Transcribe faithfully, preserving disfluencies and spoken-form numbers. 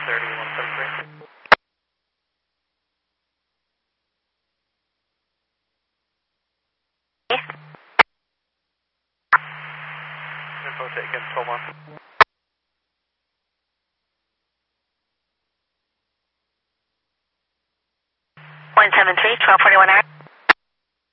thirty, one seven three. Info taken, twelve one. one seven three, twelve forty-one hour.